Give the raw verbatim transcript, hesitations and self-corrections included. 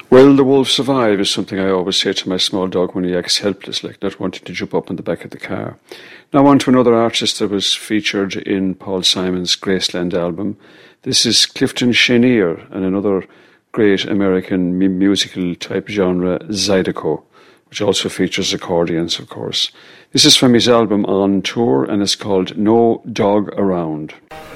Will the wolf survive is something I always say to my small dog when he acts helpless, like not wanting to jump up on the back of the car. Now on to another artist that was featured in Paul Simon's Graceland album. This is Clifton Chenier and another great American m- musical type genre, Zydeco, which also features accordions, of course. This is from his album On Tour and it's called No Dog Around.